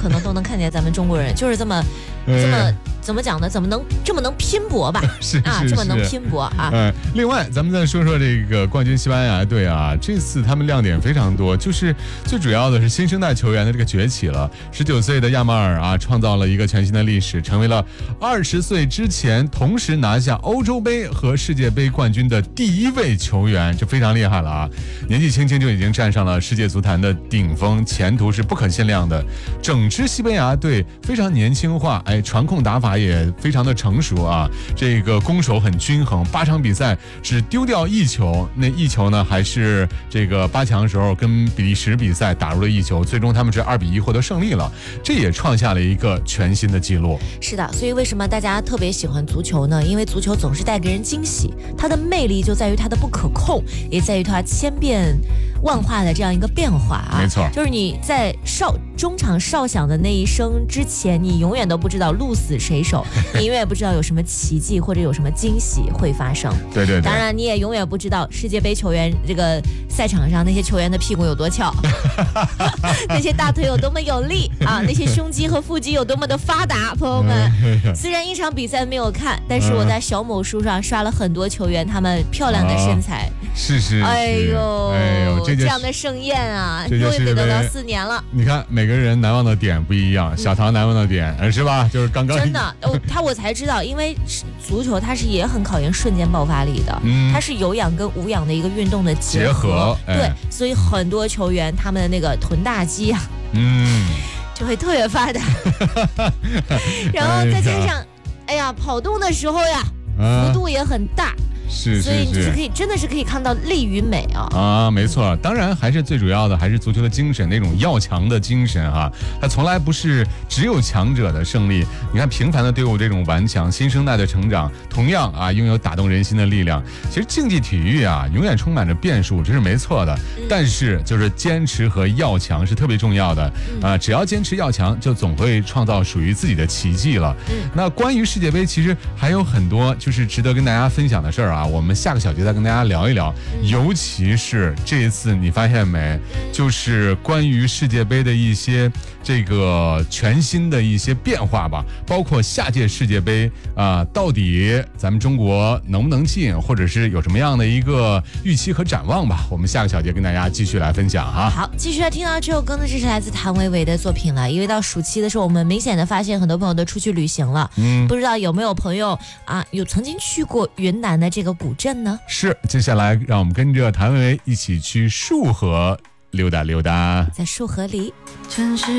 可能都能看见咱们中国人就是这么怎么讲呢？怎么能这么能拼搏吧？ 是这么能拼搏啊！ 另外，咱们再说说这个冠军西班牙队啊，这次他们亮点非常多，就是最主要的是新生代球员的这个崛起了。19岁的亚马尔啊，创造了一个全新的历史，成为了20岁之前同时拿下欧洲杯和世界杯冠军的第一位球员，这非常厉害了啊！年纪轻轻就已经站上了世界足坛的顶峰，前途是不可限量的。整支西班牙队非常年轻化，传控打法也非常的成熟啊，这个攻守很均衡，8场比赛只丢掉1球，那1球呢还是这个8强时候跟比利时比赛打入了1球，最终他们是2-1获得胜利了，这也创下了一个全新的记录。 是的，所以为什么大家特别喜欢足球呢？因为足球总是带给人惊喜，它的魅力就在于它的不可控，也在于它千变万化的这样一个变化啊。 没错， 就是你在中场哨响的那一声之前，你永远都不知道鹿死谁手，你永远不知道有什么奇迹或者有什么惊喜会发生。 对对对， 当然你也永远不知道世界杯球员这个赛场上那些球员的屁股有多翘，那些大腿有多么有力啊，那些胸肌和腹肌有多么的发达。朋友们，虽然一场比赛没有看，但是我在小某书上刷了很多球员他们漂亮的身材。 是， 哎呦，这样的盛宴啊，终于得到4年了。 你看每个人难忘的点不一样，小唐难忘的点是吧？就是刚刚真的，我才知道，因为足球它是也很考验瞬间爆发力的，它是有氧跟无氧的一个运动的结合，对，所以很多球员他们的那个臀大肌啊，就会特别发达，然后再加上，跑动的时候呀，幅度也很大。所以就是真的是可以看到力与美啊！ 没错，当然还是最主要的还是足球的精神，那种要强的精神啊，它从来不是只有强者的胜利。你看平凡的队伍这种顽强，新生代的成长，同样啊拥有打动人心的力量。其实竞技体育啊永远充满着变数，这是没错的，但是就是坚持和要强是特别重要的啊！只要坚持要强，就总会创造属于自己的奇迹了。那关于世界杯，其实还有很多就是值得跟大家分享的事儿啊。我们下个小节再跟大家聊一聊，尤其是这一次你发现没，就是关于世界杯的一些这个全新的一些变化吧，包括下届世界杯到底咱们中国能不能进，或者是有什么样的一个预期和展望吧，我们下个小节跟大家继续来分享哈。 好，继续来听到这首歌呢，这是来自谭维维的作品了。因为到暑期的时候，我们明显的发现很多朋友都出去旅行了，不知道有没有朋友有曾经去过云南的这个古镇呢？ 是，接下来让我们跟着谭维维一起去束河溜达溜达， 在束河里。